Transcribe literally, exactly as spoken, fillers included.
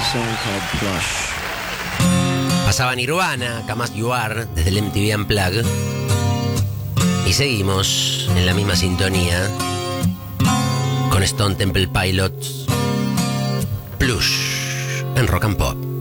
song called Plush. Pasaba Nirvana, Come As You Are, desde el M T V Unplugged. Y seguimos en la misma sintonía con Stone Temple Pilots, Plush, en Rock and Pop.